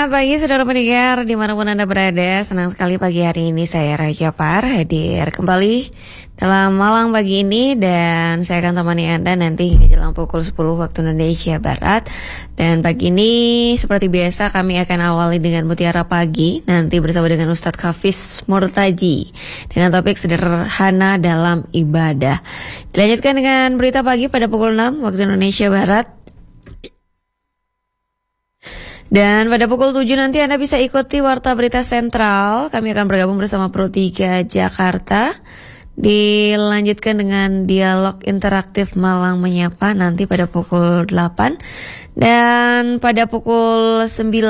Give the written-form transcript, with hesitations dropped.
Selamat pagi saudara pendengar dimanapun Anda berada. Senang sekali pagi hari ini saya Raja Par hadir kembali dalam Malang pagi ini. Dan saya akan temani Anda nanti hingga jelang pukul 10 waktu Indonesia Barat. Dan pagi ini seperti biasa kami akan awali dengan Mutiara Pagi nanti bersama dengan Ustadz Hafiz Murtaji dengan topik sederhana dalam ibadah. Dilanjutkan dengan berita pagi pada pukul 6 waktu Indonesia Barat. Dan pada pukul 7 nanti Anda bisa ikuti Warta Berita Sentral. Kami akan bergabung bersama Pro 3 Jakarta. Dilanjutkan dengan dialog interaktif Malang Menyapa nanti pada pukul 8. Dan pada pukul 9